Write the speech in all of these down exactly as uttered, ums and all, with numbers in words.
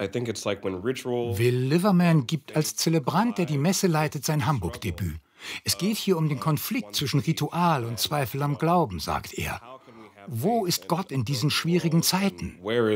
Will Liverman gibt als Zelebrant, der die Messe leitet, sein Hamburg-Debüt. Es geht hier um den Konflikt zwischen Ritual und Zweifel am Glauben, sagt er. Wo ist Gott in diesen schwierigen Zeiten?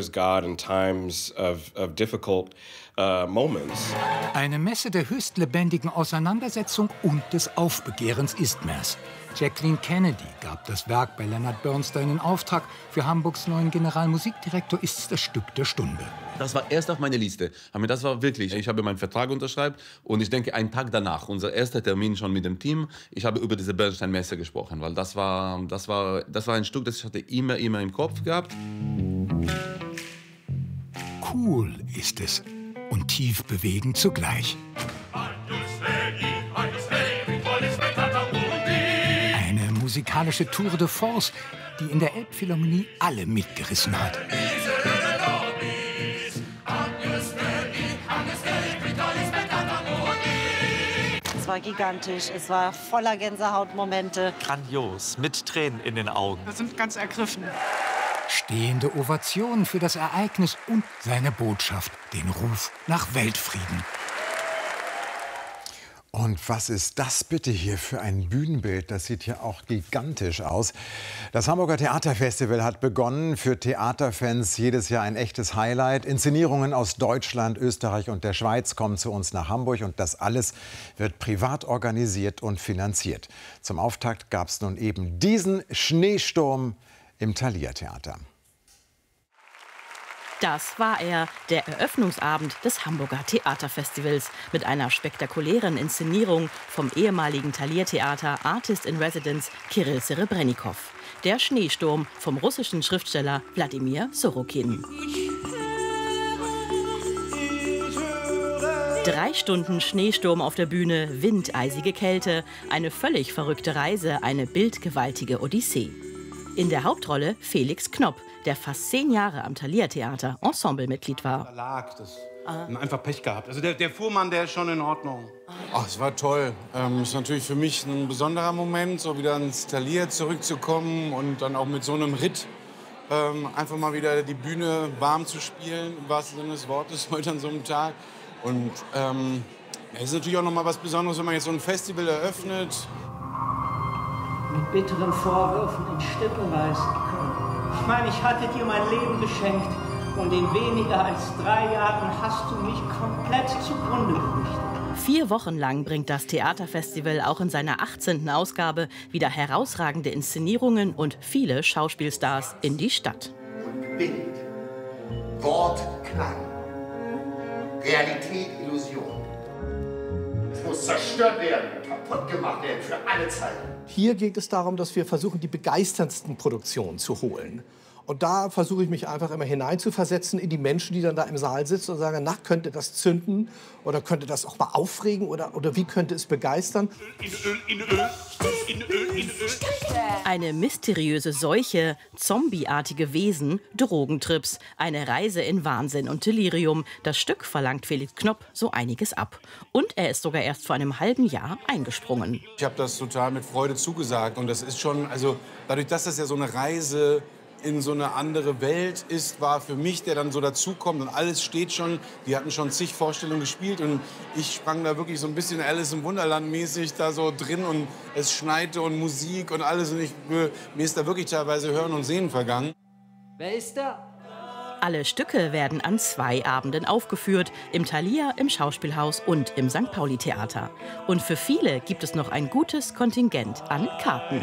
Eine Messe der höchst lebendigen Auseinandersetzung und des Aufbegehrens Istmers. Jacqueline Kennedy gab das Werk bei Leonard Bernstein in Auftrag. Für Hamburgs neuen Generalmusikdirektor ist es das Stück der Stunde. Das war erst auf meiner Liste. Aber das war wirklich, ich habe meinen Vertrag unterschreibt und ich denke, einen Tag danach, unser erster Termin schon mit dem Team, ich habe über diese Bernstein-Messe gesprochen, weil das war, das, war, das war ein Stück, das ich hatte immer, immer im Kopf gehabt. Cool ist es und tief bewegend zugleich. Eine musikalische Tour de force, die in der Elbphilharmonie alle mitgerissen hat. Es war gigantisch, es war voller Gänsehautmomente. Grandios, mit Tränen in den Augen. Wir sind ganz ergriffen. Stehende Ovationen für das Ereignis und seine Botschaft, den Ruf nach Weltfrieden. Und was ist das bitte hier für ein Bühnenbild? Das sieht ja auch gigantisch aus. Das Hamburger Theaterfestival hat begonnen. Für Theaterfans jedes Jahr ein echtes Highlight. Inszenierungen aus Deutschland, Österreich und der Schweiz kommen zu uns nach Hamburg. Und das alles wird privat organisiert und finanziert. Zum Auftakt gab es nun eben diesen Schneesturm im Thalia Theater. Das war er, der Eröffnungsabend des Hamburger Theaterfestivals mit einer spektakulären Inszenierung vom ehemaligen Thalia-Theater Artist in Residence Kirill Serebrennikov. Der Schneesturm vom russischen Schriftsteller Wladimir Sorokin. Drei Stunden Schneesturm auf der Bühne, windeisige Kälte, eine völlig verrückte Reise, eine bildgewaltige Odyssee. In der Hauptrolle Felix Knopp, der fast zehn Jahre am Thalia-Theater Ensemblemitglied war. Lag, das ah. einfach Pech gehabt. Also der, der Fuhrmann, der ist schon in Ordnung. Ach, es war toll. Ähm, ist natürlich für mich ein besonderer Moment, so wieder ins Thalia zurückzukommen und dann auch mit so einem Ritt ähm, einfach mal wieder die Bühne warm zu spielen, im wahrsten Sinne des Wortes, heute an so einem Tag. Und ähm, es ist natürlich auch noch mal was Besonderes, wenn man jetzt so ein Festival eröffnet. Mit bitteren Vorwürfen in Stücke reißen können. Ich meine, ich hatte dir mein Leben geschenkt und in weniger als drei Jahren hast du mich komplett zugrunde gerichtet. Vier Wochen lang bringt das Theaterfestival auch in seiner achtzehnten Ausgabe wieder herausragende Inszenierungen und viele Schauspielstars in die Stadt. Bild, Wort, Klang, Realität, Illusion. Es muss zerstört werden, kaputt gemacht werden für alle Zeiten. Hier geht es darum, dass wir versuchen, die begeisterndsten Produktionen zu holen. Und da versuche ich mich einfach immer hineinzuversetzen in die Menschen, die dann da im Saal sitzen und sagen, na, könnte das zünden oder könnte das auch mal aufregen oder, oder wie könnte es begeistern? In Öl, in Öl, in Öl, in Öl. Eine mysteriöse Seuche, zombieartige Wesen, Drogentrips, eine Reise in Wahnsinn und Delirium. Das Stück verlangt Felix Knopp so einiges ab. Und er ist sogar erst vor einem halben Jahr eingesprungen. Ich habe das total mit Freude zugesagt und das ist schon, also dadurch, dass das ja so eine Reise in so eine andere Welt ist, war für mich, der dann so dazukommt und alles steht schon. Die hatten schon zig Vorstellungen gespielt und ich sprang da wirklich so ein bisschen Alice im Wunderland mäßig da so drin und es schneite und Musik und alles und ich, mir ist da wirklich teilweise Hören und Sehen vergangen. Wer ist da? Alle Stücke werden an zwei Abenden aufgeführt, im Thalia, im Schauspielhaus und im Sankt Pauli-Theater. Und für viele gibt es noch ein gutes Kontingent an Karten.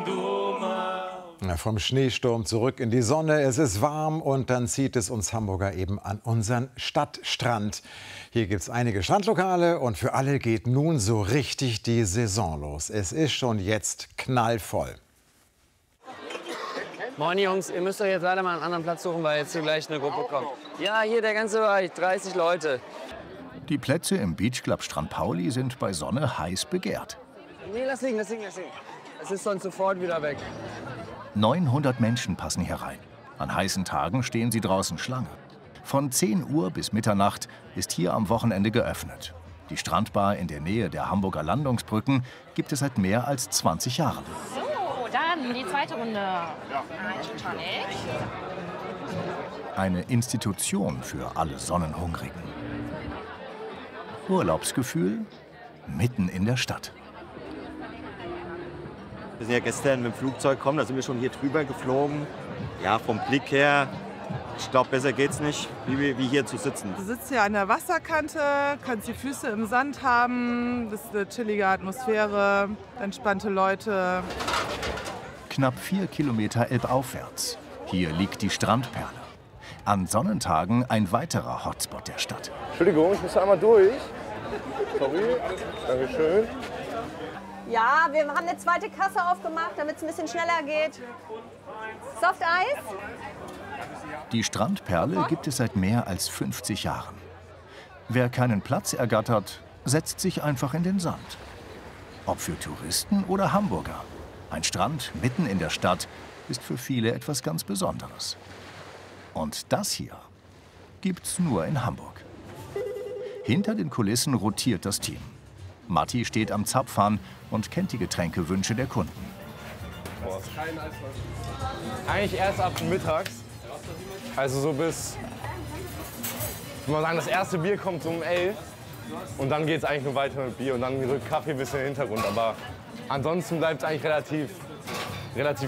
Vom Schneesturm zurück in die Sonne. Es ist warm und dann zieht es uns Hamburger eben an unseren Stadtstrand. Hier gibt es einige Strandlokale und für alle geht nun so richtig die Saison los. Es ist schon jetzt knallvoll. Moin Jungs, ihr müsst euch jetzt leider mal einen anderen Platz suchen, weil jetzt hier gleich eine Gruppe kommt. Ja, hier der ganze Bereich, dreißig Leute. Die Plätze im Beach Club Strand Pauli sind bei Sonne heiß begehrt. Nee, lass liegen, lass liegen, lass liegen. Es ist sonst sofort wieder weg. neunhundert Menschen passen hier rein. An heißen Tagen stehen sie draußen Schlange. Von zehn Uhr bis Mitternacht ist hier am Wochenende geöffnet. Die Strandbar in der Nähe der Hamburger Landungsbrücken gibt es seit mehr als zwanzig Jahren. So, dann die zweite Runde. Ein Tonic. Eine Institution für alle Sonnenhungrigen. Urlaubsgefühl mitten in der Stadt. Wir sind ja gestern mit dem Flugzeug gekommen, da sind wir schon hier drüber geflogen. Ja, vom Blick her, ich glaube, besser geht's nicht, wie, wie hier zu sitzen. Du sitzt hier an der Wasserkante, kannst die Füße im Sand haben, das ist eine chillige Atmosphäre, entspannte Leute. Knapp vier Kilometer elbaufwärts. Hier liegt die Strandperle. An Sonnentagen ein weiterer Hotspot der Stadt. Entschuldigung, ich muss einmal durch. Sorry, Dankeschön. Ja, wir haben eine zweite Kasse aufgemacht, damit es ein bisschen schneller geht. Soft Eis? Die Strandperle gibt es seit mehr als fünfzig Jahren. Wer keinen Platz ergattert, setzt sich einfach in den Sand. Ob für Touristen oder Hamburger. Ein Strand mitten in der Stadt ist für viele etwas ganz Besonderes. Und das hier gibt's nur in Hamburg. Hinter den Kulissen rotiert das Team. Matti steht am Zapfhahn und kennt die Getränkewünsche der Kunden. Eigentlich erst ab mittags. Also so bis, ich würde mal sagen, das erste Bier kommt so um elf. Und dann geht es eigentlich nur weiter mit Bier und dann rückt Kaffee ein bisschen in den Hintergrund. Aber ansonsten bleibt es eigentlich relativ, relativ